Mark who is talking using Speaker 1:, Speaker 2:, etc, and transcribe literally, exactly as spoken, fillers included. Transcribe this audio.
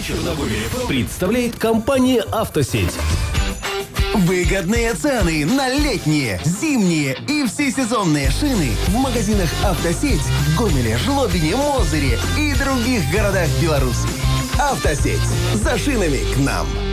Speaker 1: Вечер на Бумере представляет компания «Автосеть».
Speaker 2: Выгодные цены на летние, зимние и всесезонные шины в магазинах «Автосеть» в Гомеле, Жлобине, Мозыре и других городах Беларуси. «Автосеть». За шинами к нам.